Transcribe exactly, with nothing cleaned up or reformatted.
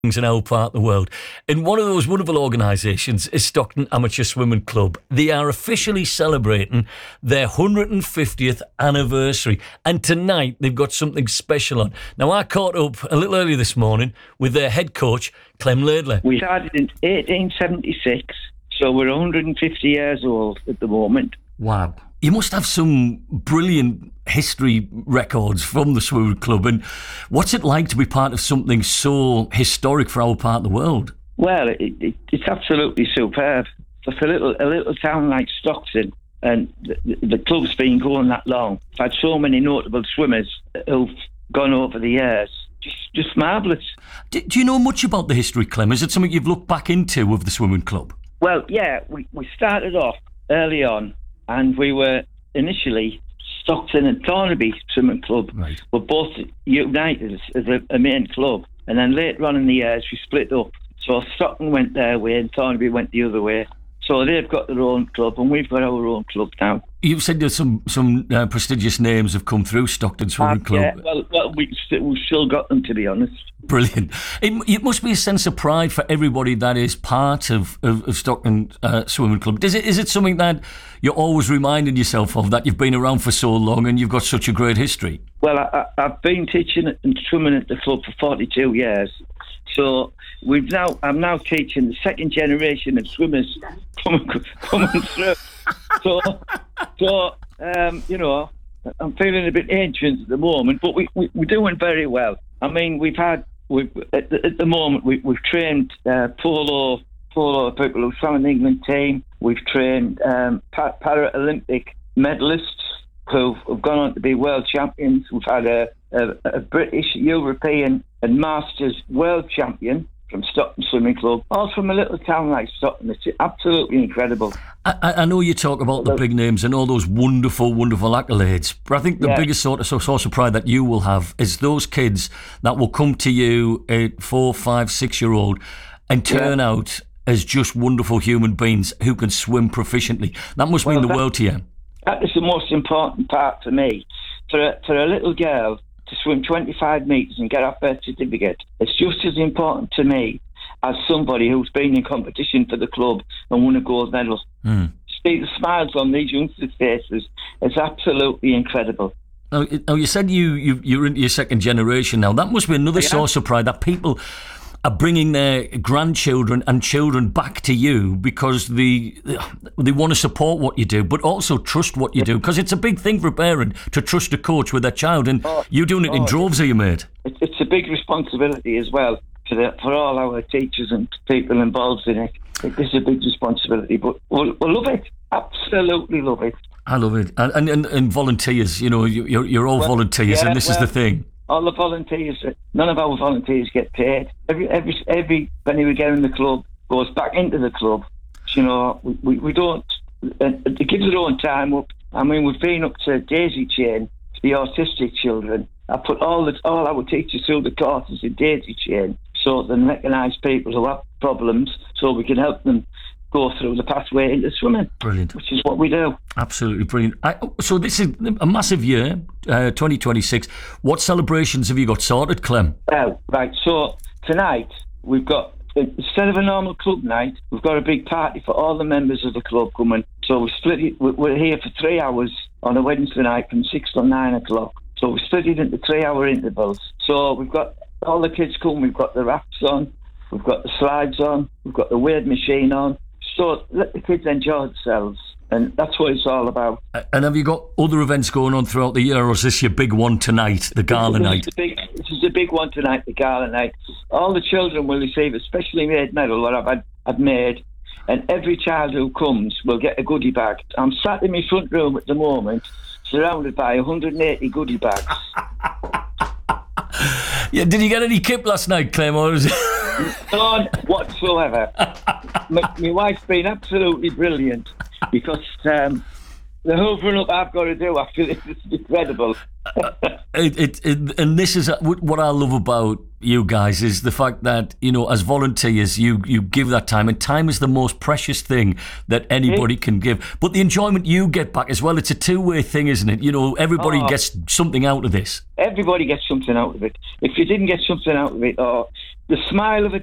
in our part of the world. And one of those wonderful organisations is Stockton Amateur Swimming Club. They are officially celebrating their one hundred fiftieth anniversary. And tonight they've got something special on. Now, I caught up a little earlier this morning with their head coach, Clem Laidley. We started in eighteen seventy-six, so we're one hundred fifty years old at the moment. Wow. You must have some brilliant history records from the swimming club. And what's it like to be part of something so historic for our part of the world? Well, it, it, it's absolutely superb. For a little, a little town like Stockton, and the, the club's been going that long. I've had so many notable swimmers who've gone over the years. Just, just marvellous. Do, do you know much about the history, Clem? Is it something you've looked back into of the swimming club? Well, yeah, we, we started off early on, and we were initially Stockton and Thornaby Swimming Club. Right. Were both united as a, a main club, and then later on in the years we split up. So Stockton went their way and Thornaby went the other way. So they've got their own club and we've got our own club now. You've said there's some some uh, prestigious names have come through Stockton Swimming uh, Club. Yeah, well, well we st- we've still got them, to be honest. Brilliant. It, it must be a sense of pride for everybody that is part of, of, of Stockton uh, Swimming Club. Is it is it something that you're always reminding yourself of, that you've been around for so long and you've got such a great history? Well, I, I've been teaching and swimming at the club for forty-two years. So we've now I'm now teaching the second generation of swimmers coming, coming through. So, so um, you know, I'm feeling a bit ancient at the moment, but we, we, we're doing very well. I mean, we've had, we've, at, the, at the moment, we, we've trained uh, polo, polo people who swam in the England team. We've trained um, pa- Paralympic medalists who have gone on to be world champions. We've had a, a, a British, European and Masters world champion from Stockton Swimming Club, all from a little town like Stockton. It's absolutely incredible. I, I know you talk about the big names and all those wonderful, wonderful accolades, but I think the yeah. biggest sort of source of pride that you will have is those kids that will come to you at four, five, six-year-old and turn yeah. out as just wonderful human beings who can swim proficiently. That must well, mean the that, world to you. That is the most important part for me. For a, for a little girl to swim twenty-five metres and get her birth certificate, it's just as important to me as somebody who's been in competition for the club and won a gold medal. Mm. See the smiles on these youngsters' faces. It's absolutely incredible. Now, now you said you, you, you're into your second generation now. That must be another yeah. source of pride, that people are bringing their grandchildren and children back to you because they, they want to support what you do, but also trust what you do, because it's a big thing for a parent to trust a coach with their child, and oh, you're doing it oh, in droves, are you, mate? It's a big responsibility as well for, the, for all our teachers and people involved in it. It's a big responsibility, but we'll, we'll love it. Absolutely love it. I love it. And and, and volunteers, you know, you're, you're all well, volunteers, yeah, and this well, is the thing. All the volunteers, none of our volunteers get paid. Every every every penny we get in the club goes back into the club. You know, we, we, we don't. It gives their own time up. I mean, we've been up to Daisy Chain for the autistic children. I put all the all our teachers through the courses in Daisy Chain so they recognise people who have problems, so we can help them go through the pathway into swimming. Brilliant. Which is what we do. Absolutely brilliant. I, so this is a massive year, uh, twenty twenty-six. What celebrations have you got sorted, Clem? Well, right, so tonight we've got, instead of a normal club night, we've got a big party for all the members of the club coming. So we split it, we're here for three hours on a Wednesday night from six till nine o'clock. So we split it into three hour intervals. So we've got all the kids come, we've got the rafts on, we've got the slides on, we've got the wave machine on. So let the kids enjoy themselves, and that's what it's all about. And have you got other events going on throughout the year, or is this your big one tonight, the gala this night? Is big, this is the big one tonight, the gala night. All the children will receive a specially made medal that I've, had, I've made, and every child who comes will get a goodie bag. I'm sat in my front room at the moment, surrounded by one hundred eighty goodie bags. Yeah, did you get any kip last night, Clem? Or was it... None whatsoever. my, my wife's been absolutely brilliant because um, the hoovering up I've got to do, I feel it's incredible. it, it, it, and this is what I love about you guys, is the fact that, you know, as volunteers, you, you give that time, and time is the most precious thing that anybody can give. But the enjoyment you get back as well, it's a two-way thing, isn't it? You know, everybody oh, gets something out of this. Everybody gets something out of it. If you didn't get something out of it, or the smile of a